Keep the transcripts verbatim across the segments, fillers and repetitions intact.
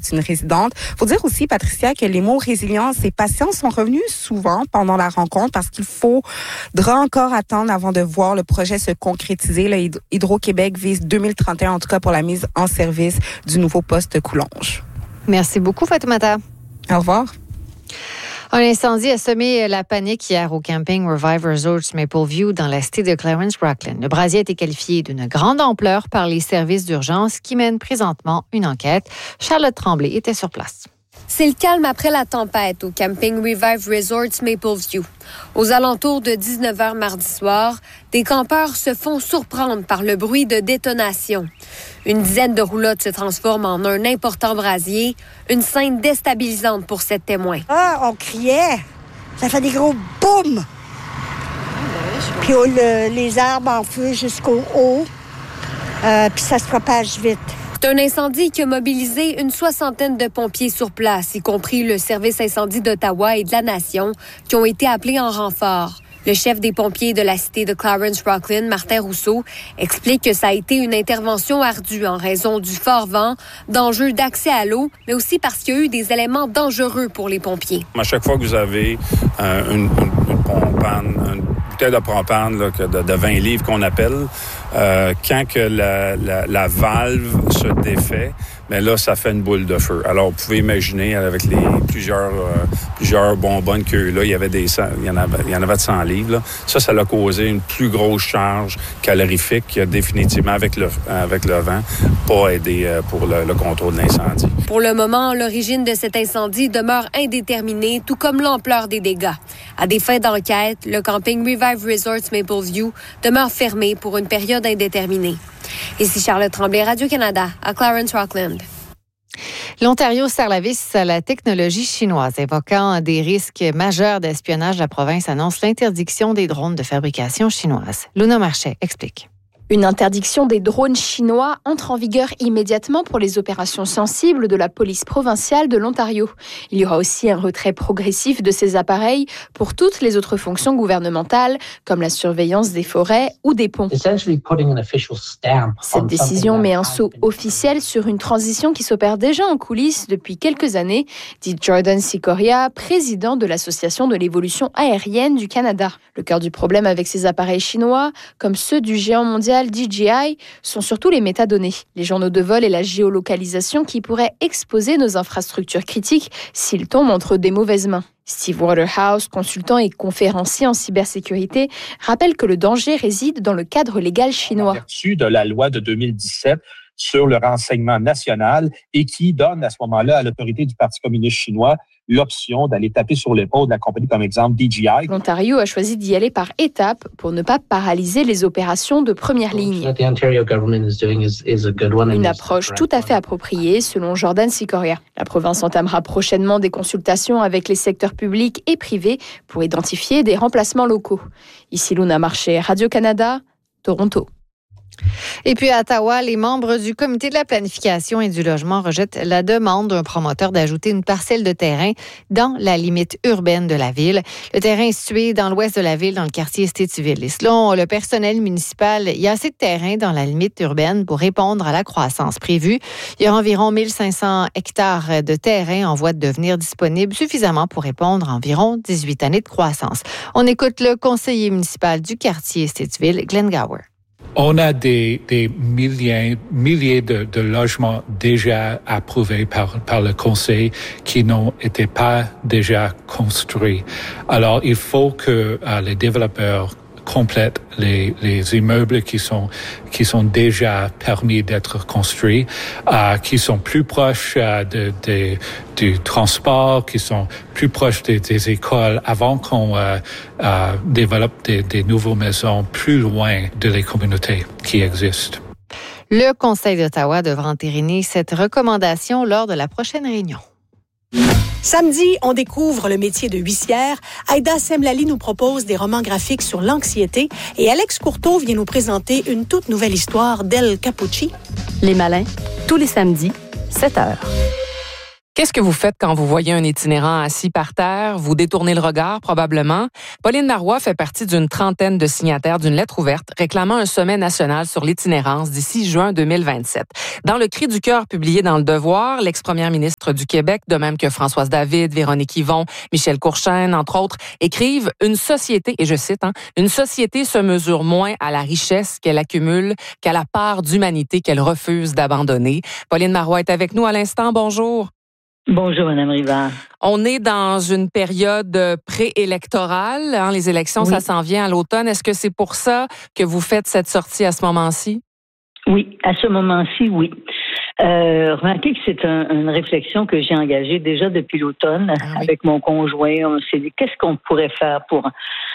est une résidente. Faut dire aussi, Patricia, que les mots résilience et patience sont revenus souvent pendant la rencontre parce qu'il faudra encore attendre avant de voir le projet se concrétiser. Là, Hydro-Québec vise deux mille trente et un, en tout cas, pour la mise en service du nouveau poste Coulonge. Merci beaucoup, Fatoumata. Au revoir. Un incendie a semé la panique hier au camping Revive Resorts Mapleview dans la cité de Clarence-Rockland. Le brasier a été qualifié d'une grande ampleur par les services d'urgence qui mènent présentement une enquête. Charlotte Tremblay était sur place. C'est le calme après la tempête au camping Revive Resorts Mapleview. Aux alentours de dix-neuf heures mardi soir, des campeurs se font surprendre par le bruit de détonation. Une dizaine de roulottes se transforment en un important brasier, une scène déstabilisante pour sept témoins. Ah, on criait. Ça fait des gros boum. Puis oh, le, les arbres en feu jusqu'au haut. Euh, puis ça se propage vite. C'est un incendie qui a mobilisé une soixantaine de pompiers sur place, y compris le service incendie d'Ottawa et de la Nation, qui ont été appelés en renfort. Le chef des pompiers de la cité de Clarence-Rockland, Martin Rousseau, explique que ça a été une intervention ardue en raison du fort vent, d'enjeux d'accès à l'eau, mais aussi parce qu'il y a eu des éléments dangereux pour les pompiers. À chaque fois que vous avez euh, une, une, une propane, une bouteille de propane là, de, de vingt livres qu'on appelle, euh, quand que la, la, la valve se défait, mais là, ça fait une boule de feu. Alors, vous pouvez imaginer, avec les plusieurs, euh, plusieurs bonbonnes qu'il y a eu là, il y avait des, il y en avait, il y en avait de cent livres. Là. Ça, ça a causé une plus grosse charge calorifique qui a définitivement, avec le, avec le vent, pas aidé euh, pour le, le contrôle de l'incendie. Pour le moment, l'origine de cet incendie demeure indéterminée, tout comme l'ampleur des dégâts. À des fins d'enquête, le camping Revive Resorts Mapleview demeure fermé pour une période indéterminée. Ici Charlotte Tremblay, Radio-Canada, à Clarence-Rockland. L'Ontario serre la vis à la technologie chinoise. Évoquant des risques majeurs d'espionnage, la province annonce l'interdiction des drones de fabrication chinoise. Luna Marchais explique. Une interdiction des drones chinois entre en vigueur immédiatement pour les opérations sensibles de la police provinciale de l'Ontario. Il y aura aussi un retrait progressif de ces appareils pour toutes les autres fonctions gouvernementales, comme la surveillance des forêts ou des ponts. Cette décision met un sceau officiel sur une transition qui s'opère déjà en coulisses depuis quelques années, dit Jordan Sikoria, président de l'Association de l'évolution aérienne du Canada. Le cœur du problème avec ces appareils chinois, comme ceux du géant mondial D J I, sont surtout les métadonnées, les journaux de vol et la géolocalisation qui pourraient exposer nos infrastructures critiques s'ils tombent entre des mauvaises mains. Steve Waterhouse, consultant et conférencier en cybersécurité, rappelle que le danger réside dans le cadre légal chinois. En vertu de la loi de deux mille dix-sept sur le renseignement national et qui donne à ce moment-là à l'autorité du Parti communiste chinois l'option d'aller taper sur l'épaule de la compagnie comme exemple D J I. L'Ontario a choisi d'y aller par étapes pour ne pas paralyser les opérations de première ligne. Une approche tout à fait appropriée selon Jordan Sikoria. La province entamera prochainement des consultations avec les secteurs publics et privés pour identifier des remplacements locaux. Ici Luna Marchais, Radio-Canada, Toronto. Et puis à Ottawa, les membres du comité de la planification et du logement rejettent la demande d'un promoteur d'ajouter une parcelle de terrain dans la limite urbaine de la ville. Le terrain est situé dans l'ouest de la ville, dans le quartier Estates-Ville. Et selon le personnel municipal, il y a assez de terrain dans la limite urbaine pour répondre à la croissance prévue. Il y a environ mille cinq cents hectares de terrain en voie de devenir disponibles, suffisamment pour répondre à environ dix-huit années de croissance. On écoute le conseiller municipal du quartier Estates-Ville, Glenn Gower. On a des, des milliers, milliers de, de logements déjà approuvés par, par le conseil qui n'ont été pas déjà construits. Alors, il faut que euh, les développeurs complètent les, les immeubles qui sont, qui sont déjà permis d'être construits, euh, qui sont plus proches euh, de, de, du transport, qui sont plus proches des, des écoles avant qu'on euh, euh, développe des, des nouvelles maisons plus loin de les communautés qui existent. Le Conseil d'Ottawa devra entériner cette recommandation lors de la prochaine réunion. Samedi, on découvre le métier de huissière. Aïda Semlali nous propose des romans graphiques sur l'anxiété et Alex Courteau vient nous présenter une toute nouvelle histoire d'El Capucci. Les Malins, tous les samedis, sept heures. Qu'est-ce que vous faites quand vous voyez un itinérant assis par terre? Vous détournez le regard, probablement. Pauline Marois fait partie d'une trentaine de signataires d'une lettre ouverte réclamant un sommet national sur l'itinérance d'ici juin deux mille vingt-sept. Dans le cri du cœur publié dans Le Devoir, l'ex-première ministre du Québec, de même que Françoise David, Véronique Yvon, Michel Courchaine, entre autres, écrivent « Une société, et je cite, hein, une société se mesure moins à la richesse qu'elle accumule qu'à la part d'humanité qu'elle refuse d'abandonner ». Pauline Marois est avec nous à l'instant. Bonjour. Bonjour, Mme Rivard. On est dans une période préélectorale. Hein, les élections, oui. Ça s'en vient à l'automne. Est-ce que c'est pour ça que vous faites cette sortie à ce moment-ci? Oui, à ce moment-ci, oui. Euh, remarquez que c'est un, une réflexion que j'ai engagée déjà depuis l'automne ah, oui. avec mon conjoint. On s'est dit, qu'est-ce qu'on pourrait faire pour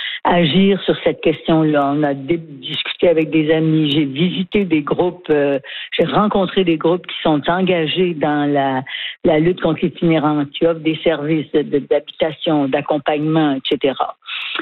agir sur cette question-là? On a discuté avec des amis, j'ai visité des groupes, euh, j'ai rencontré des groupes qui sont engagés dans la, la lutte contre l'itinérance, qui offrent des services de, de, d'habitation, d'accompagnement, et cetera.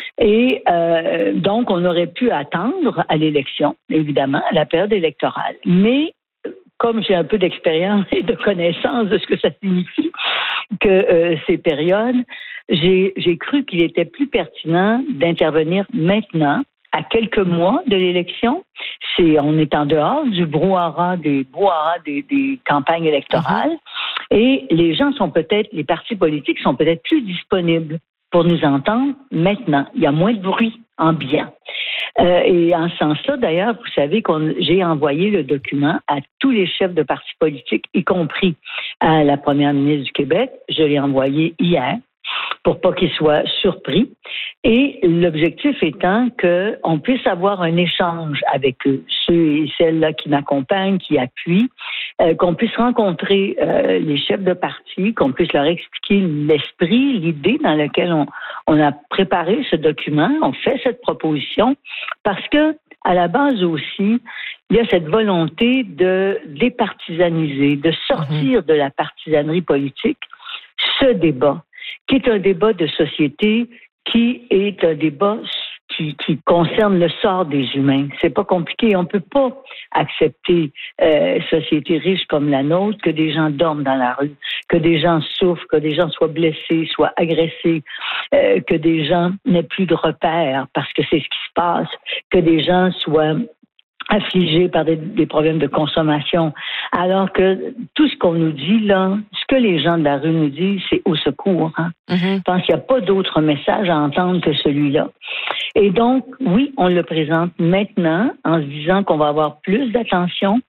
Et euh, donc, on aurait pu attendre à l'élection, évidemment, à la période électorale. Mais comme j'ai un peu d'expérience et de connaissance de ce que ça signifie que euh, ces périodes, j'ai, j'ai cru qu'il était plus pertinent d'intervenir maintenant, à quelques mois de l'élection. C'est, on est en dehors du brouhaha des brouhaha des, des campagnes électorales, mm-hmm. et les gens sont peut-être, les partis politiques sont peut-être plus disponibles pour nous entendre maintenant. Il y a moins de bruit ambiant. Euh, et en ce sens-là, d'ailleurs, vous savez qu'on j'ai envoyé le document à tous les chefs de partis politiques, y compris à la première ministre du Québec. Je l'ai envoyé hier pour pas qu'ils soient surpris. Et l'objectif étant qu'on puisse avoir un échange avec eux, ceux et celles-là qui m'accompagnent, qui appuient, euh, qu'on puisse rencontrer euh, les chefs de parti, qu'on puisse leur expliquer l'esprit, l'idée dans laquelle on, on a préparé ce document, on fait cette proposition, parce que à la base aussi, il y a cette volonté de départisaniser, de sortir de la partisanerie politique, ce débat, qui est un débat de société, qui est un débat qui, qui concerne le sort des humains. C'est pas compliqué. On peut pas accepter euh, société riche comme la nôtre, que des gens dorment dans la rue, que des gens souffrent, que des gens soient blessés, soient agressés, euh, que des gens n'aient plus de repères parce que c'est ce qui se passe, que des gens soient affligés par des, des problèmes de consommation, alors que tout ce qu'on nous dit là, ce que les gens de la rue nous disent, c'est au secours. Hein? Mm-hmm. Je pense qu'il n'y a pas d'autre message à entendre que celui-là. Et donc, oui, on le présente maintenant en se disant qu'on va avoir plus d'attention.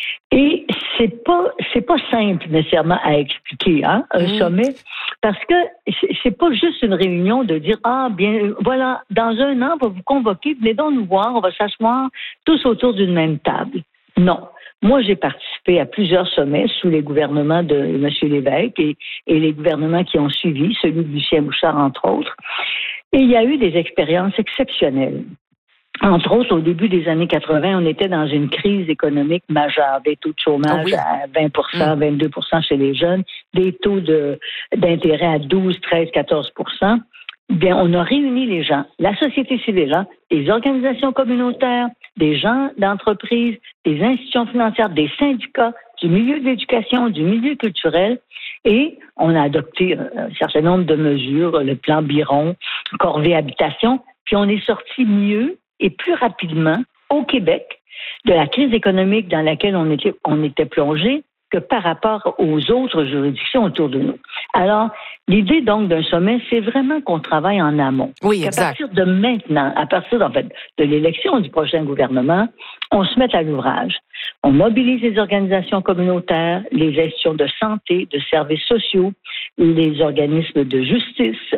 Et c'est pas c'est pas simple nécessairement à expliquer, hein, un mmh. sommet, parce que c'est, c'est pas juste une réunion de dire ah bien voilà, dans un an on va vous convoquer, venez donc nous voir, on va s'asseoir tous autour d'une même table. Non. Moi, j'ai participé à plusieurs sommets sous les gouvernements de M. Lévesque et, et les gouvernements qui ont suivi, celui de Lucien Bouchard, entre autres. Et il y a eu des expériences exceptionnelles. Entre autres, au début des années quatre-vingts, on était dans une crise économique majeure, des taux de chômage oui. à vingt pour cent, vingt-deux pour cent chez les jeunes, des taux de, d'intérêt à douze, treize, quatorze pour cent. Bien, on a réuni les gens, la société civile, hein, les organisations communautaires, des gens d'entreprise, des institutions financières, des syndicats, du milieu de l'éducation, du milieu culturel, et on a adopté un certain nombre de mesures, le plan Biron, Corvée Habitation, puis on est sorti mieux et plus rapidement au Québec de la crise économique dans laquelle on était, on était plongé que par rapport aux autres juridictions autour de nous. Alors, l'idée donc d'un sommet, c'est vraiment qu'on travaille en amont. Oui, exact. À partir de maintenant, à partir en fait, de l'élection du prochain gouvernement, on se met à l'ouvrage. On mobilise les organisations communautaires, les institutions de santé, de services sociaux, les organismes de justice,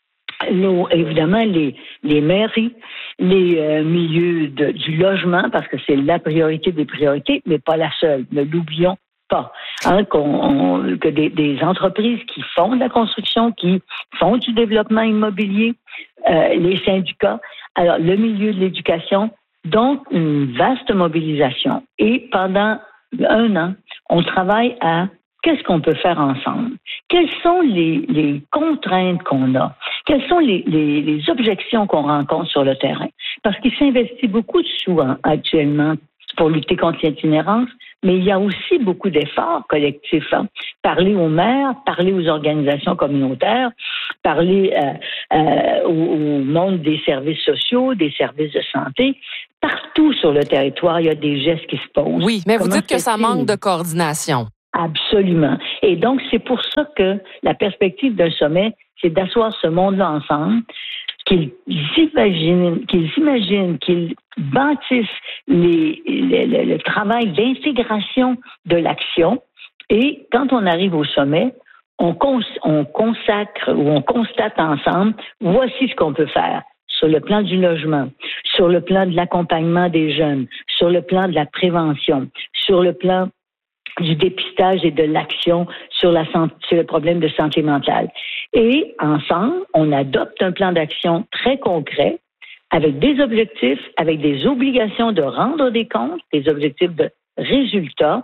Nos, évidemment, les, les mairies, les euh, milieux de, du logement, parce que c'est la priorité des priorités, mais pas la seule. Ne l'oublions pas. Hein, qu'on, on, que des, des entreprises qui font de la construction, qui font du développement immobilier, euh, les syndicats, alors le milieu de l'éducation, donc une vaste mobilisation. Et pendant un an, on travaille à qu'est-ce qu'on peut faire ensemble? Quelles sont les, les contraintes qu'on a? Quelles sont les, les, les objections qu'on rencontre sur le terrain? Parce qu'il s'investit beaucoup de sous hein, actuellement pour lutter contre l'itinérance, mais il y a aussi beaucoup d'efforts collectifs. Hein. Parler aux maires, parler aux organisations communautaires, parler euh, euh, au, au monde des services sociaux, des services de santé. Partout sur le territoire, il y a des gestes qui se posent. Oui, mais vous Comment dites que ça manque de coordination. Absolument. Et donc, c'est pour ça que la perspective d'un sommet, c'est d'asseoir ce monde-là ensemble, qu'ils imaginent, qu'ils imaginent, qu'ils bâtissent les, les, le, le travail d'intégration de l'action. Et quand on arrive au sommet, on, cons, on consacre ou on constate ensemble, voici ce qu'on peut faire sur le plan du logement, sur le plan de l'accompagnement des jeunes, sur le plan de la prévention, sur le plan du dépistage et de l'action sur, la santé, sur le problème de santé mentale. Et ensemble, on adopte un plan d'action très concret avec des objectifs, avec des obligations de rendre des comptes, des objectifs de résultats.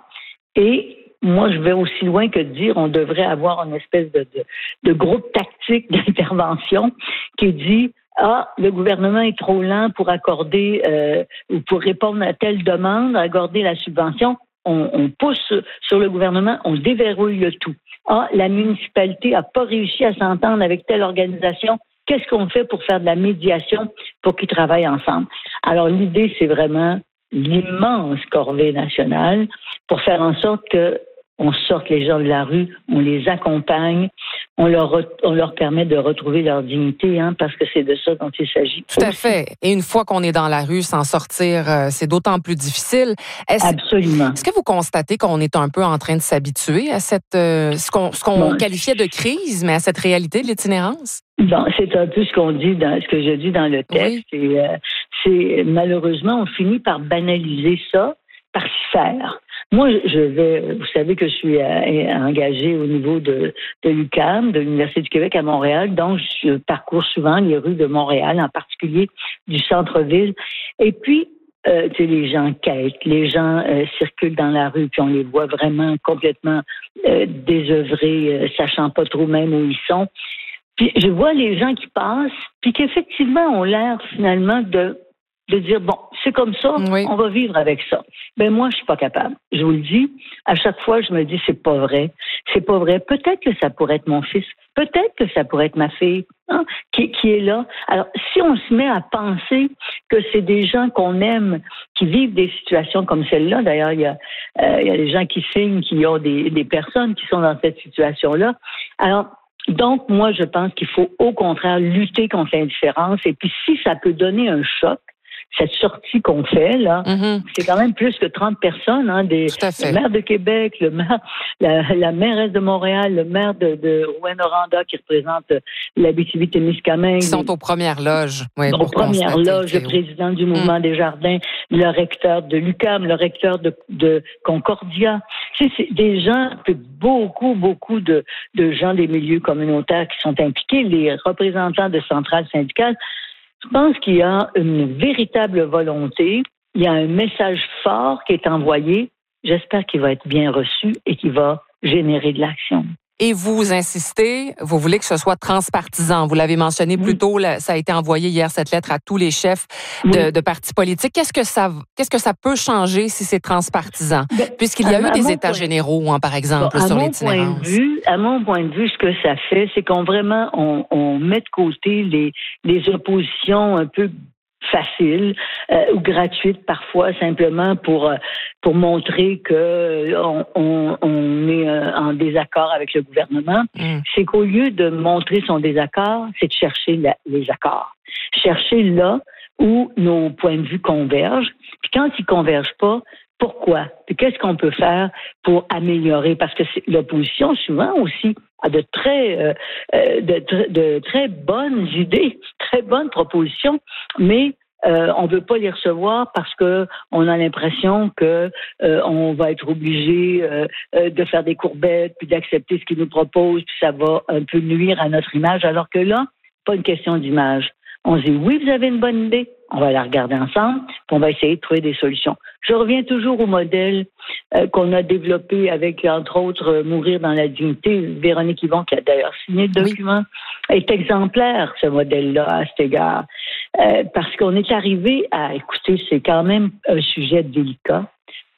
Et moi, je vais aussi loin que de dire on devrait avoir une espèce de, de, de groupe tactique d'intervention qui dit ah, le gouvernement est trop lent pour accorder euh, ou pour répondre à telle demande, accorder la subvention. On, on pousse sur le gouvernement, on déverrouille le tout. Ah, la municipalité n'a pas réussi à s'entendre avec telle organisation. Qu'est-ce qu'on fait pour faire de la médiation pour qu'ils travaillent ensemble? Alors, l'idée, c'est vraiment l'immense corvée nationale pour faire en sorte que on sorte les gens de la rue, on les accompagne, on leur, on leur permet de retrouver leur dignité, hein, parce que c'est de ça dont il s'agit. Tout à fait. Et une fois qu'on est dans la rue, s'en sortir, euh, c'est d'autant plus difficile. Est-ce, Absolument. Est-ce que vous constatez qu'on est un peu en train de s'habituer à cette, euh, ce qu'on, ce qu'on bon, qualifiait de crise, mais à cette réalité de l'itinérance? Bon, c'est un peu ce qu'on dit dans ce que je dis dans le texte. Oui. Et, euh, c'est malheureusement, on finit par banaliser ça, par s'y faire. Moi, je vais, vous savez que je suis engagée au niveau de, de l'U Q A M, de l'Université du Québec à Montréal, donc je parcours souvent les rues de Montréal, en particulier du centre-ville. Et puis, euh, tu sais, les gens quêtent, les gens euh, circulent dans la rue, puis on les voit vraiment complètement euh, désœuvrés, euh, sachant pas trop même où ils sont. Puis je vois les gens qui passent, puis qu'effectivement ont l'air finalement de de dire, bon, c'est comme ça, oui. On va vivre avec ça. Ben moi, je suis pas capable. Je vous le dis, à chaque fois, je me dis, c'est pas vrai. C'est pas vrai. Peut-être que ça pourrait être mon fils. Peut-être que ça pourrait être ma fille, hein, qui, qui est là. Alors, si on se met à penser que c'est des gens qu'on aime, qui vivent des situations comme celle-là, d'ailleurs, il y a, euh, il y a des gens qui signent, qui ont des, des personnes qui sont dans cette situation-là. Alors, donc, moi, je pense qu'il faut, au contraire, lutter contre l'indifférence. Et puis, si ça peut donner un choc, cette sortie qu'on fait, là, mm-hmm. C'est quand même plus que trente personnes, hein, des, le maire de Québec, le maire, la, la mairesse de Montréal, le maire de, de Rouyn-Noranda qui représente l'Abitibi-Témiscamingue. Ils sont aux premières loges. Oui, aux premières loges, le président du Mouvement mm. des Jardins, le recteur de l'U Q A M, le recteur de, de Concordia. C'est, c'est des gens, beaucoup, beaucoup de, de gens des milieux communautaires qui sont impliqués, les représentants de centrales syndicales. Je pense qu'il y a une véritable volonté, il y a un message fort qui est envoyé. J'espère qu'il va être bien reçu et qu'il va générer de l'action. Et vous insistez, vous voulez que ce soit transpartisan. Vous l'avez mentionné oui. plus tôt, là, ça a été envoyé hier, cette lettre, à tous les chefs de, oui. de partis politiques. Qu'est-ce que ça, qu'est-ce que ça peut changer si c'est transpartisan? Ben, Puisqu'il y a à, eu à des états point... généraux, hein, par exemple, bon, sur l'itinérance. Point de vue, à mon point de vue, ce que ça fait, c'est qu'on vraiment, on, on met de côté les, les oppositions un peu facile euh, ou gratuite parfois simplement pour euh, pour montrer que euh, on, on, on est euh, en désaccord avec le gouvernement. Mm. C'est qu'au lieu de montrer son désaccord, c'est de chercher la, les accords. Chercher là où nos points de vue convergent. Puis quand ils convergent pas, pourquoi? Puis qu'est-ce qu'on peut faire pour améliorer? Parce que c'est, l'opposition, souvent aussi, a de très, euh, de, de, de très bonnes idées, très bonnes propositions, mais euh, on ne veut pas les recevoir parce que on a l'impression que euh, on va être obligé euh, de faire des courbettes, puis d'accepter ce qu'ils nous proposent, puis ça va un peu nuire à notre image, alors que là, pas une question d'image. On se dit, oui, vous avez une bonne idée, on va la regarder ensemble, puis on va essayer de trouver des solutions. Je reviens toujours au modèle euh, qu'on a développé avec, entre autres, euh, Mourir dans la dignité. Véronique Yvon, qui a d'ailleurs signé le document, oui. est exemplaire, ce modèle-là, à cet égard. Euh, parce qu'on est arrivé à, écoutez, c'est quand même un sujet délicat,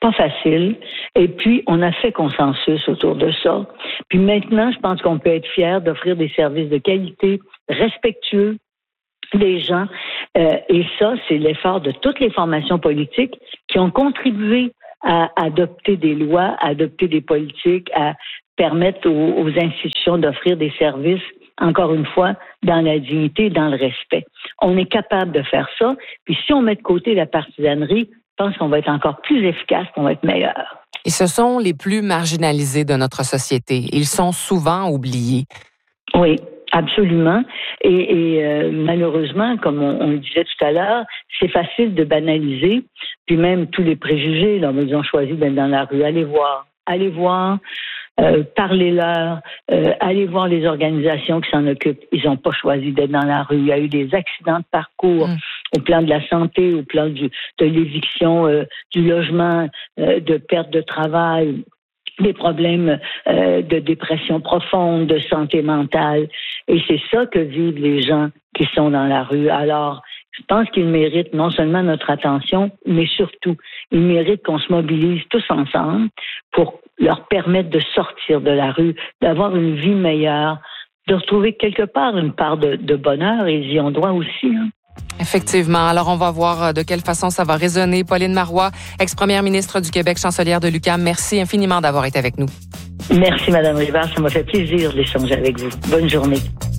pas facile. Et puis, on a fait consensus autour de ça. Puis maintenant, je pense qu'on peut être fier d'offrir des services de qualité, respectueux des gens. Euh, et ça, c'est l'effort de toutes les formations politiques qui ont contribué à adopter des lois, à adopter des politiques, à permettre aux, aux institutions d'offrir des services, encore une fois, dans la dignité, dans le respect. On est capable de faire ça. Puis si on met de côté la partisanerie, je pense qu'on va être encore plus efficace, qu'on va être meilleur. Et ce sont les plus marginalisés de notre société. Ils sont souvent oubliés. Oui, absolument. Et, et euh, malheureusement, comme on, on le disait tout à l'heure, c'est facile de banaliser. Puis même tous les préjugés, là, ils ont choisi d'être dans la rue. Allez voir, allez voir. Euh, parlez-leur, euh, allez voir les organisations qui s'en occupent. Ils n'ont pas choisi d'être dans la rue. Il y a eu des accidents de parcours mmh. au plan de la santé, au plan du, de l'éviction, euh, du logement, euh, de perte de travail, des problèmes euh, de dépression profonde, de santé mentale. Et c'est ça que vivent les gens qui sont dans la rue. Alors, je pense qu'ils méritent non seulement notre attention, mais surtout, ils méritent qu'on se mobilise tous ensemble pour leur permettre de sortir de la rue, d'avoir une vie meilleure, de retrouver quelque part une part de, de bonheur, et ils y ont droit aussi. Hein. Effectivement. Alors, on va voir de quelle façon ça va résonner. Pauline Marois, ex-première ministre du Québec, chancelière de l'U Q A M, merci infiniment d'avoir été avec nous. Merci, Mme Rivard. Ça m'a fait plaisir d'échanger avec vous. Bonne journée.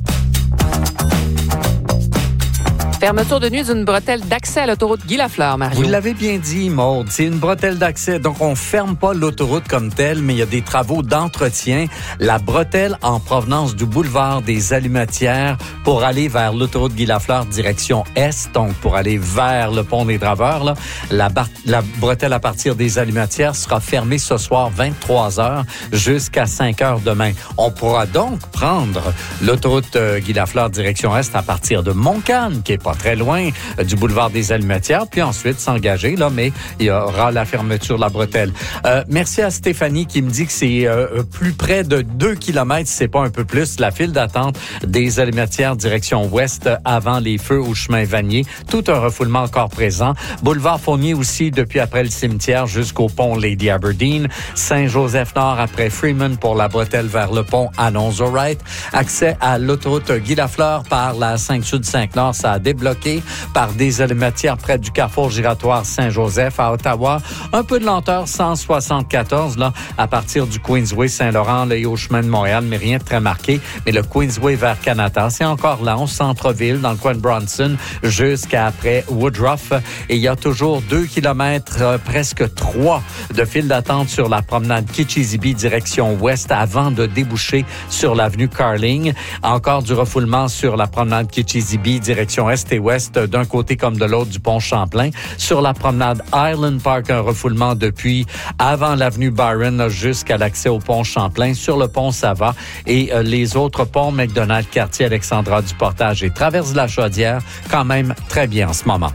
Fermeture de nuit d'une bretelle d'accès à l'autoroute Guy Lafleur, Mario. Vous l'avez bien dit, Maude. C'est une bretelle d'accès. Donc, on ferme pas l'autoroute comme telle, mais il y a des travaux d'entretien. La bretelle en provenance du boulevard des Allumetières pour aller vers l'autoroute Guy Lafleur direction Est, donc pour aller vers le pont des Draveurs, là, la, bar- la bretelle à partir des Allumetières sera fermée ce soir vingt-trois heures jusqu'à cinq heures demain. On pourra donc prendre l'autoroute euh, Guy Lafleur direction Est à partir de Montcalm, qui est pas très loin euh, du boulevard des Allumetières, puis ensuite s'engager, là, mais il y aura la fermeture de la bretelle. Euh, merci à Stéphanie qui me dit que c'est euh, plus près de deux kilomètres, si c'est pas un peu plus, la file d'attente des Allumetières direction ouest avant les feux au chemin Vanier. Tout un refoulement encore présent. Boulevard Fournier aussi depuis après le cimetière jusqu'au pont Lady Aberdeen. Saint-Joseph-Nord après Freeman pour la bretelle vers le pont Alonzo-Wright. Accès à l'autoroute Guy Lafleur par la cinq Sud cinq Nord, ça a débloqué par des allumetières près du carrefour giratoire Saint-Joseph à Ottawa. Un peu de lenteur, cent soixante-quatorze, là, à partir du Queensway Saint-Laurent là, et au chemin de Montréal, mais rien de très marqué. Mais le Queensway vers Canada, c'est encore là, au centre-ville, dans le coin de Bronson, jusqu'à après Woodruff. Et il y a toujours deux kilomètres, euh, presque trois, de file d'attente sur la promenade Kitchissippi direction ouest avant de déboucher sur l'avenue Carling. Encore du refoulement sur la promenade Kitchissippi direction est et ouest, d'un côté comme de l'autre du pont Champlain. Sur la promenade Island Park, un refoulement depuis avant l'avenue Byron jusqu'à l'accès au pont Champlain. Sur le pont Sava et euh, les autres ponts McDonald, Quartier Alexandra du Portage et Traverse de la Chaudière, quand même très bien en ce moment.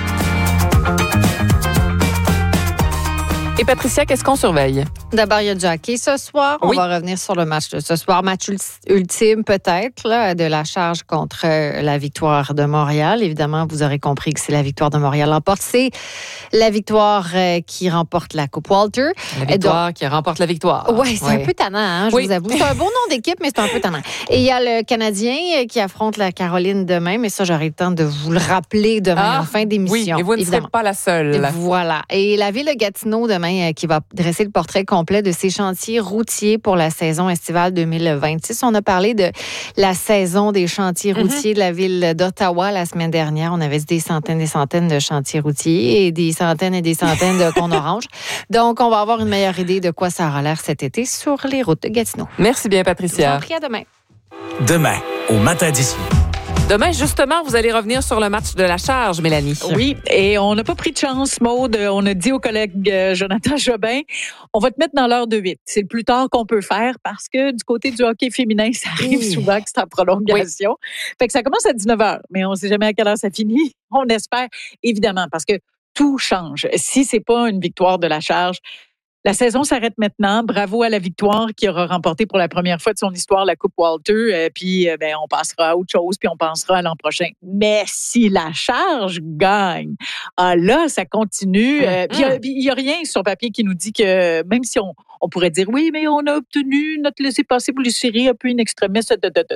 Et Patricia, qu'est-ce qu'on surveille? D'abord, il y a du hockey ce soir. On oui. va revenir sur le match de ce soir. Match ultime, peut-être, là, de la charge contre la victoire de Montréal. Évidemment, vous aurez compris que c'est la victoire de Montréal l'emporte. C'est la victoire euh, qui remporte la Coupe Walter. La victoire donc, qui remporte la victoire. Ouais, c'est ouais. un peu tannant, hein, je oui. vous avoue. C'est un bon nom d'équipe, mais c'est un peu tannant. Et il y a le Canadien qui affronte la Caroline demain, mais ça, j'aurai le temps de vous le rappeler demain ah, en fin d'émission. Oui, et vous ne évidemment. serez pas la seule. Voilà. Et la ville de Gatineau, demain, qui va dresser le portrait complet de ses chantiers routiers pour la saison estivale deux mille vingt-six. On a parlé de la saison des chantiers routiers mm-hmm. de la ville d'Ottawa la semaine dernière. On avait des centaines et des centaines de chantiers routiers et des centaines et des centaines de ponts orange. Donc, on va avoir une meilleure idée de quoi ça aura l'air cet été sur les routes de Gatineau. Merci bien, Patricia. Je vous en prie, à demain. Demain, au Matin d'ici. Demain, justement, vous allez revenir sur le match de la charge, Mélanie. Oui, et on n'a pas pris de chance, Maude. On a dit au collègue euh, Jonathan Jobin, on va te mettre dans l'heure de huit. C'est le plus tard qu'on peut faire parce que du côté du hockey féminin, ça arrive oui. souvent que c'est en prolongation. Oui. Fait que ça commence à dix-neuf heures, mais on ne sait jamais à quelle heure ça finit. On espère, évidemment, parce que tout change. Si c'est pas une victoire de la charge, La saison s'arrête maintenant. Bravo à la Victoire qui aura remporté pour la première fois de son histoire la Coupe Walter. Euh, puis, euh, ben, on passera à autre chose, puis on pensera à l'an prochain. Mais si la Charge gagne, ah là, ça continue. Euh, puis, il n'y a, a rien sur papier qui nous dit que, même si on, on pourrait dire, oui, mais on a obtenu notre laissez-passer pour les séries un peu in extremis.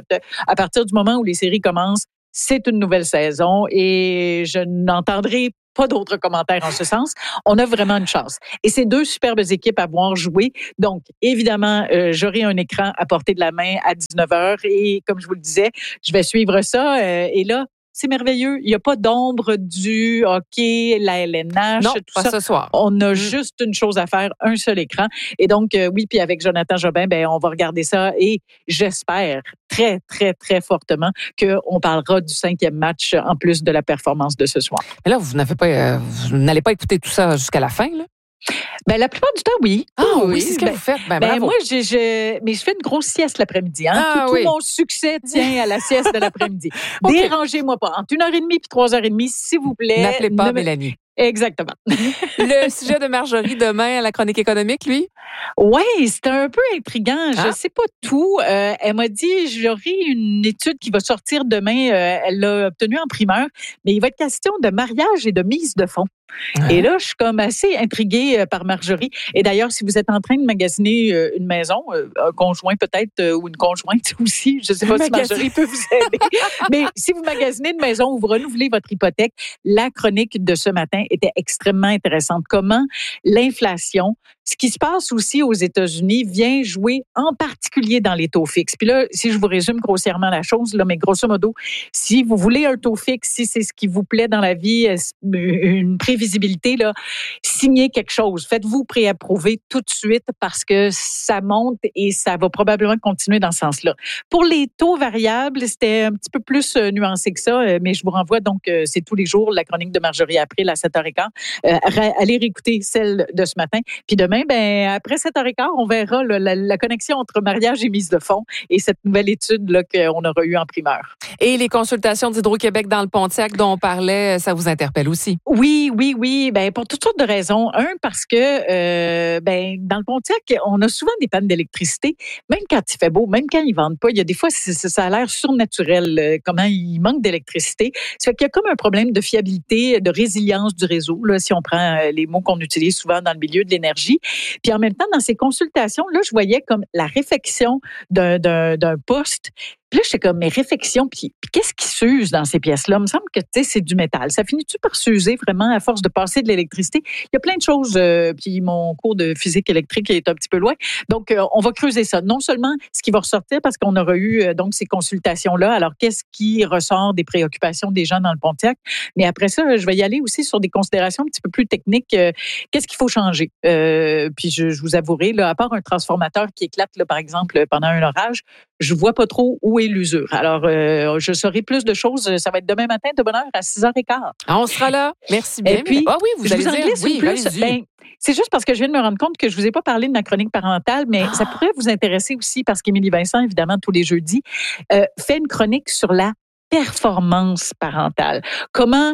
À partir du moment où les séries commencent, c'est une nouvelle saison et je n'entendrai pas d'autres commentaires en ce sens. On a vraiment une chance. Et c'est deux superbes équipes à voir jouer. Donc, évidemment, euh, j'aurai un écran à portée de la main à dix-neuf heures et comme je vous le disais, je vais suivre ça. Euh, et là, c'est merveilleux. Il n'y a pas d'ombre du hockey, la L N H, non, tout pas ça. ce soir. On a mmh. juste une chose à faire, un seul écran. Et donc, euh, oui, puis avec Jonathan Jobin, ben, on va regarder ça et j'espère très, très, très fortement qu'on parlera du cinquième match en plus de la performance de ce soir. Mais là, vous n'avez pas, euh, vous n'allez pas écouter tout ça jusqu'à la fin, là? Ben, la plupart du temps, oui. Ah oui, oui c'est ce que ben, vous faites. Ben, ben bravo. moi, j'ai, j'ai, mais je fais une grosse sieste l'après-midi. Hein. Ah, tout, oui. tout mon succès tient à la sieste de l'après-midi. Okay. Dérangez-moi pas. Entre une heure et demie puis trois heures et demie, s'il vous plaît. N'appelez pas ne... Mélanie. Exactement. Le sujet de Marjorie demain à la chronique économique, lui? Oui, c'était un peu intriguant. Je ah. sais pas tout. Euh, elle m'a dit, j'aurai une étude qui va sortir demain. Euh, elle l'a obtenue en primeur, mais il va être question de mariage et de mise de fonds. Ah. Et là, je suis comme assez intriguée par Marjorie. Et d'ailleurs, si vous êtes en train de magasiner une maison, un conjoint peut-être, ou une conjointe aussi, je ne sais pas si Marjorie peut vous aider. Mais si vous magasinez une maison ou vous renouvelez votre hypothèque, la chronique de ce matin était extrêmement intéressante. Comment l'inflation, ce qui se passe aussi aux États-Unis, vient jouer en particulier dans les taux fixes. Puis là, si je vous résume grossièrement la chose, là, mais grosso modo, si vous voulez un taux fixe, si c'est ce qui vous plaît dans la vie, une prévisibilité, là, signez quelque chose. Faites-vous préapprouver tout de suite parce que ça monte et ça va probablement continuer dans ce sens-là. Pour les taux variables, c'était un petit peu plus nuancé que ça, mais je vous renvoie donc, c'est tous les jours, la chronique de Marjorie April à sept heures quinze. Euh, allez réécouter celle de ce matin. Puis demain, ben après sept heures quinze, on verra là, la, la connexion entre mariage et mise de fonds et cette nouvelle étude là, qu'on aura eue en primeur. Et les consultations d'Hydro-Québec dans le Pontiac dont on parlait, ça vous interpelle aussi? Oui, oui, oui. Ben pour toutes sortes de raisons. Un, parce que euh, ben dans le Pontiac, on a souvent des pannes d'électricité, même quand il fait beau, même quand ils vendent pas. Il y a des fois, c'est, ça a l'air surnaturel, euh, comment il manque d'électricité. Ça fait qu'il y a comme un problème de fiabilité, de résilience du réseau, là, si on prend euh, les mots qu'on utilise souvent dans le milieu de l'énergie. Puis en même temps, dans ces consultations, là, je voyais comme la réfection d'un, d'un, d'un poste. Puis là, j'étais comme, mes réflexions, puis, puis qu'est-ce qui s'use dans ces pièces-là? Il me semble que, tu sais, c'est du métal. Ça finit-tu par s'user vraiment à force de passer de l'électricité? Il y a plein de choses, euh, puis mon cours de physique électrique est un petit peu loin. Donc, euh, on va creuser ça. Non seulement ce qui va ressortir, parce qu'on aura eu, euh, donc, ces consultations-là. Alors, qu'est-ce qui ressort des préoccupations des gens dans le Pontiac? Mais après ça, je vais y aller aussi sur des considérations un petit peu plus techniques. Euh, qu'est-ce qu'il faut changer? Euh, puis, je, je vous avouerai, là, à part un transformateur qui éclate, là, par exemple, pendant un orage, je vois pas trop où est l'usure. Alors, euh, je saurai plus de choses. Ça va être demain matin de bonne heure à six heures quinze. Ah, on sera là. Merci bien. Et puis, ah oui, vous je allez vous en dire, glisse oui, plus. Ben, c'est juste parce que je viens de me rendre compte que je vous ai pas parlé de ma chronique parentale, mais ah. ça pourrait vous intéresser aussi parce qu'Émilie Vincent, évidemment, tous les jeudis, euh, fait une chronique sur la performance parentale. Comment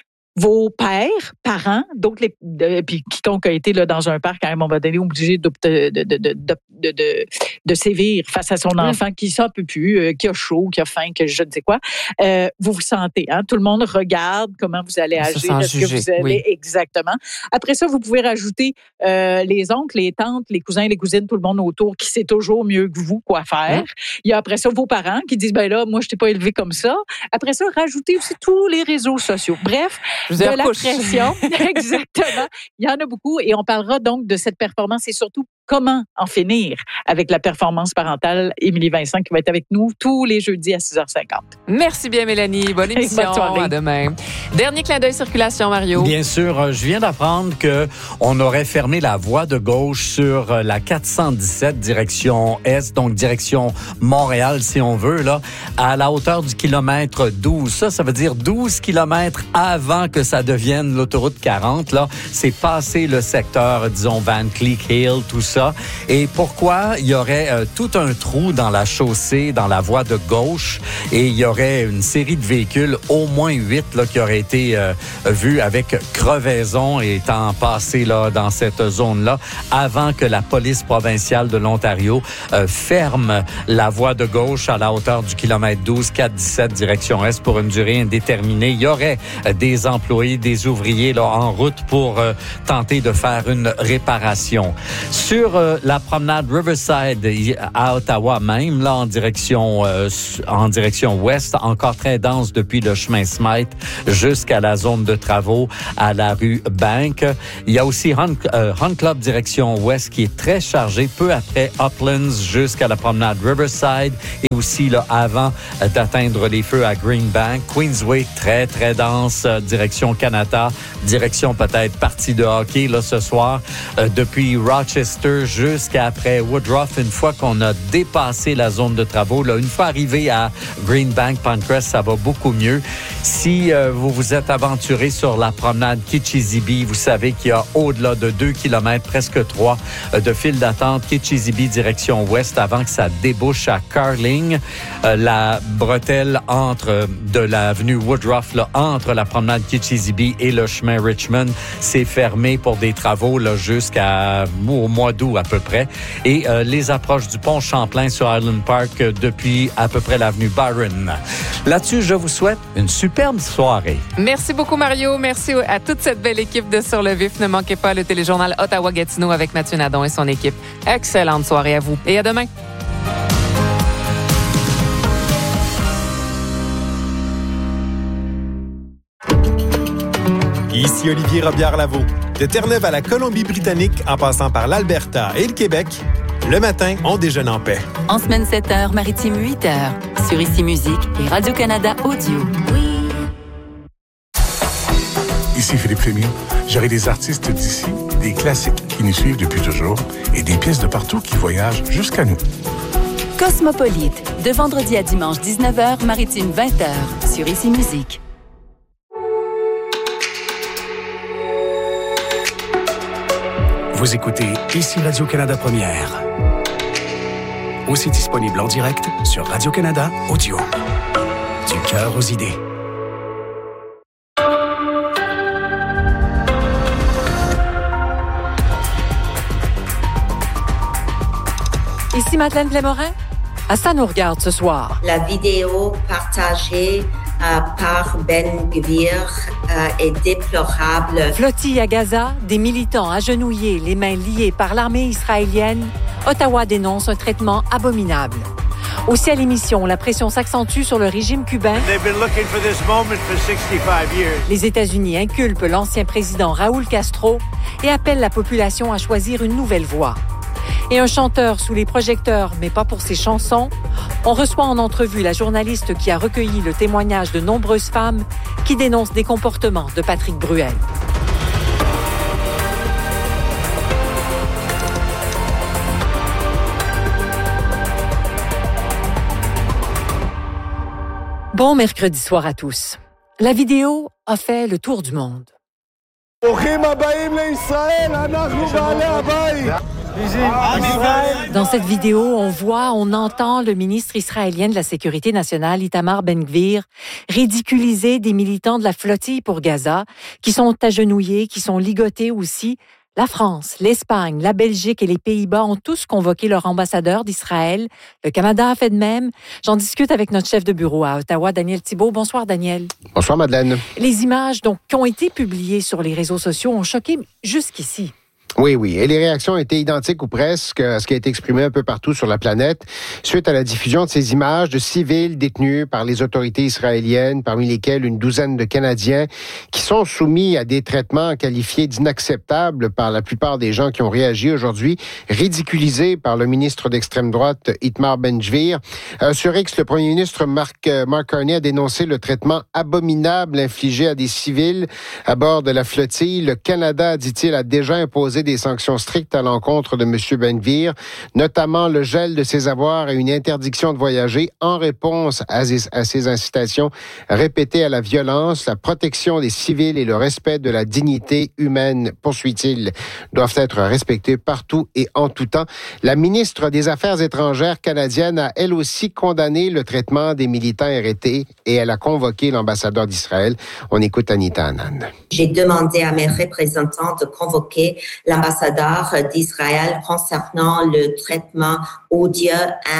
vos pères, parents, d'autres, les, de, puis quiconque a été là, dans un parc à un moment donné obligé de, de, de, de, de, de, de, de sévir face à son enfant qui s'en peut plus, euh, qui a chaud, qui a faim, que je ne sais quoi, euh, vous vous sentez. Hein? Tout le monde regarde comment vous allez agir. Est-ce juger, que vous allez oui. Exactement. Après ça, vous pouvez rajouter euh, les oncles, les tantes, les cousins, les cousines, tout le monde autour qui sait toujours mieux que vous quoi faire. Hein? Il y a après ça vos parents qui disent, ben là, moi, je t'ai pas élevé comme ça. Après ça, rajoutez aussi tous les réseaux sociaux. Bref, de la pression. Exactement. Il y en a beaucoup et on parlera donc de cette performance et surtout comment en finir avec la performance parentale. Émilie Vincent qui va être avec nous tous les jeudis à six heures cinquante. Merci bien, Mélanie. Bonne émission. Bonne soirée. À demain. Dernier clin d'œil circulation, Mario. Bien sûr, je viens d'apprendre qu'on aurait fermé la voie de gauche sur la quatre cent dix-sept direction Est, donc direction Montréal, si on veut, là, à la hauteur du kilomètre douze. Ça, ça veut dire douze kilomètres avant que ça devienne l'autoroute quarante. Là, c'est passé le secteur, disons, Van Cleek Hill, tout ça. ça. Et pourquoi il y aurait euh, tout un trou dans la chaussée, dans la voie de gauche, et il y aurait une série de véhicules, au moins huit, là, qui auraient été euh, vus avec crevaison et étant passés là, dans cette zone-là, avant que la police provinciale de l'Ontario euh, ferme la voie de gauche à la hauteur du kilomètre douze, quatre dix-sept, direction Est, pour une durée indéterminée. Il y aurait euh, des employés, des ouvriers là, en route pour euh, tenter de faire une réparation. Sur euh, la promenade Riverside à Ottawa même, là, en direction, euh, en direction ouest, encore très dense depuis le chemin Smythe jusqu'à la zone de travaux à la rue Bank. Il y a aussi Hunt, euh, Hunt Club direction ouest qui est très chargé, peu après Uplands jusqu'à la promenade Riverside et aussi là, avant euh, d'atteindre les feux à Greenbank. Queensway, très, très dense, euh, direction Canada, direction peut-être partie de hockey là, ce soir, euh, depuis Rochester jusqu'à après Woodruff, une fois qu'on a dépassé la zone de travaux. Là, une fois arrivé à Greenbank, Pancras, ça va beaucoup mieux. Si euh, vous vous êtes aventuré sur la promenade Kitchissippi, vous savez qu'il y a au-delà de deux kilomètres, presque trois, euh, de file d'attente Kitchissippi direction ouest avant que ça débouche à Carling. Euh, la bretelle entre de l'avenue Woodruff, là, entre la promenade Kitchissippi et le chemin Richmond, c'est fermé pour des travaux là, jusqu'à au mois d'août à peu près. Et euh, les approches du pont Champlain sur Island Park euh, depuis à peu près l'avenue Byron. Là-dessus, je vous souhaite une superbe soirée. Merci beaucoup, Mario. Merci à toute cette belle équipe de Sur le Vif. Ne manquez pas le téléjournal Ottawa-Gatineau avec Mathieu Nadon et son équipe. Excellente soirée à vous et à demain. Ici Olivier Robillard-Lavaux. De Terre-Neuve à la Colombie-Britannique, en passant par l'Alberta et le Québec, le matin, on déjeune en paix. En semaine sept heures, maritime huit heures, sur Ici Musique et Radio-Canada Audio. Oui. Ici Philippe Fémieux. J'aurai des artistes d'ici, des classiques qui nous suivent depuis toujours et des pièces de partout qui voyagent jusqu'à nous. Cosmopolite, de vendredi à dimanche dix-neuf heures, maritime vingt heures, sur Ici Musique. Vous écoutez Ici Radio-Canada Première. Aussi disponible en direct sur Radio-Canada Audio. Du cœur aux idées. Ici Madeleine Plémorin. À ça nous regarde ce soir. La vidéo partagée euh, par Ben Gvir euh, est déplorable. Flottille à Gaza, des militants agenouillés, les mains liées par l'armée israélienne. Ottawa dénonce un traitement abominable. Aussi à l'émission, la pression s'accentue sur le régime cubain. Les États-Unis inculpent l'ancien président Raúl Castro et appellent la population à choisir une nouvelle voie. Et un chanteur sous les projecteurs, mais pas pour ses chansons. On reçoit en entrevue la journaliste qui a recueilli le témoignage de nombreuses femmes qui dénoncent des comportements de Patrick Bruel. Bon mercredi soir à tous. La vidéo a fait le tour du monde. Dans cette vidéo, on voit, on entend le ministre israélien de la Sécurité nationale, Itamar Ben-Gvir, ridiculiser des militants de la flottille pour Gaza, qui sont agenouillés, qui sont ligotés aussi. La France, l'Espagne, la Belgique et les Pays-Bas ont tous convoqué leur ambassadeur d'Israël. Le Canada a fait de même. J'en discute avec notre chef de bureau à Ottawa, Daniel Thibault. Bonsoir, Daniel. Bonsoir, Madeleine. Les images donc, qui ont été publiées sur les réseaux sociaux ont choqué jusqu'ici. Oui, oui. Et les réactions étaient identiques ou presque à ce qui a été exprimé un peu partout sur la planète suite à la diffusion de ces images de civils détenus par les autorités israéliennes, parmi lesquels une douzaine de Canadiens qui sont soumis à des traitements qualifiés d'inacceptables par la plupart des gens qui ont réagi aujourd'hui, ridiculisés par le ministre d'extrême droite Itamar Ben-Gvir. Euh, sur X, le premier ministre Mark, euh, Mark Carney a dénoncé le traitement abominable infligé à des civils à bord de la flottille. Le Canada, dit-il, a déjà imposé des des sanctions strictes à l'encontre de M. Ben-Gvir, notamment le gel de ses avoirs et une interdiction de voyager en réponse à ces, à ces incitations répétées à la violence. La protection des civils et le respect de la dignité humaine, poursuit-il, doivent être respectés partout et en tout temps. La ministre des Affaires étrangères canadienne a elle aussi condamné le traitement des militants arrêtés et elle a convoqué l'ambassadeur d'Israël. On écoute Anita Anand. J'ai demandé à mes représentants de convoquer l'ambassadeur d'Israël concernant le traitement odieux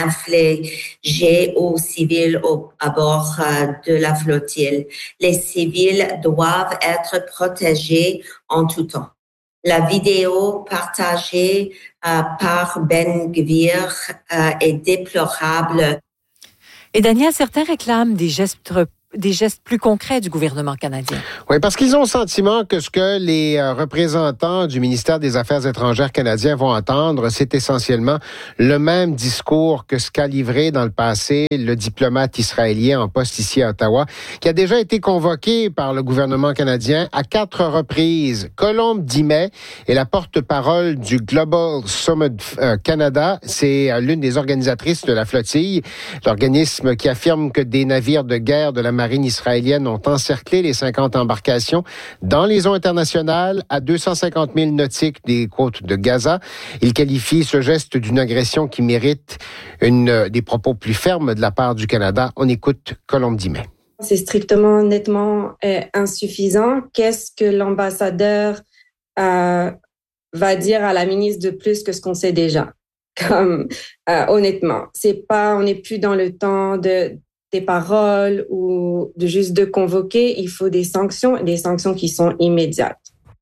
infligé aux civils au, à bord de la flottille. Les civils doivent être protégés en tout temps. La vidéo partagée euh, par Ben-Gvir euh, est déplorable. Et Daniel, certains réclament des gestes des gestes plus concrets du gouvernement canadien. Oui, parce qu'ils ont le sentiment que ce que les représentants du ministère des Affaires étrangères canadien vont entendre, c'est essentiellement le même discours que ce qu'a livré dans le passé le diplomate israélien en poste ici à Ottawa, qui a déjà été convoqué par le gouvernement canadien à quatre reprises. Colombe Dimet est la porte-parole du Global Summit Canada. C'est l'une des organisatrices de la flottille, l'organisme qui affirme que des navires de guerre de la marine israélienne ont encerclé les cinquante embarcations dans les eaux internationales à deux cent cinquante milles nautiques des côtes de Gaza. Il qualifie ce geste d'une agression qui mérite une, des propos plus fermes de la part du Canada. On écoute Colombe Dimet. C'est strictement, nettement euh, insuffisant. Qu'est-ce que l'ambassadeur euh, va dire à la ministre de plus que ce qu'on sait déjà? Comme euh, honnêtement, c'est pas, on n'est plus dans le temps de des paroles ou de juste de convoquer, il faut des sanctions, des sanctions qui sont immédiates.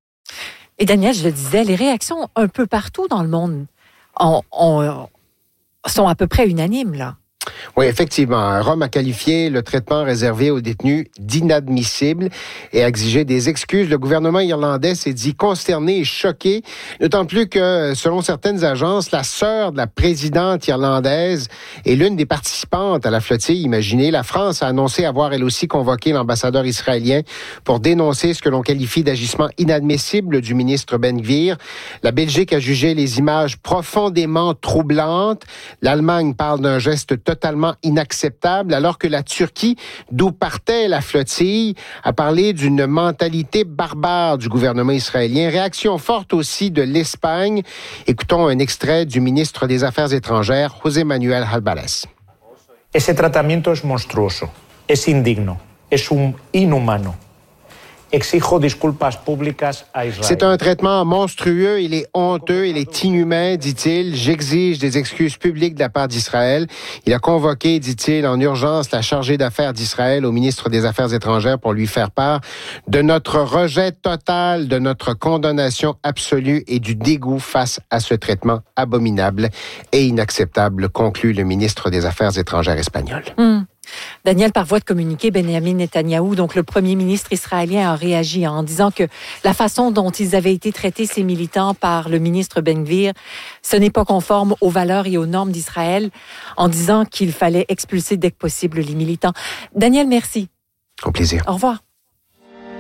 Et Daniel, je le disais, les réactions un peu partout dans le monde on, on, sont à peu près unanimes, là. Oui, effectivement. Rome a qualifié le traitement réservé aux détenus d'inadmissible et a exigé des excuses. Le gouvernement irlandais s'est dit consterné et choqué, d'autant plus que, selon certaines agences, la sœur de la présidente irlandaise est l'une des participantes à la flottille. Imaginez, la France a annoncé avoir elle aussi convoqué l'ambassadeur israélien pour dénoncer ce que l'on qualifie d'agissement inadmissible du ministre Ben-Gvir. La Belgique a jugé les images profondément troublantes. L'Allemagne parle d'un geste totalement inacceptable, alors que la Turquie, d'où partait la flottille, a parlé d'une mentalité barbare du gouvernement israélien. Réaction forte aussi de l'Espagne. Écoutons un extrait du ministre des Affaires étrangères, José Manuel Álvarez. Ese tratamiento es monstruoso, es indigno, es un inhumano. Exijo disculpas públicas a Israël. C'est un traitement monstrueux, il est honteux, il est inhumain, dit-il. J'exige des excuses publiques de la part d'Israël. Il a convoqué, dit-il, en urgence la chargée d'affaires d'Israël au ministre des Affaires étrangères pour lui faire part de notre rejet total, de notre condamnation absolue et du dégoût face à ce traitement abominable et inacceptable, conclut le ministre des Affaires étrangères espagnol. Mmh. Daniel, par voie de communiqué, Benjamin Netanyahou, donc le premier ministre israélien, a réagi en disant que la façon dont ils avaient été traités, ces militants, par le ministre Ben-Gvir, ce n'est pas conforme aux valeurs et aux normes d'Israël, en disant qu'il fallait expulser dès que possible les militants. Daniel, merci. Au plaisir. Au revoir.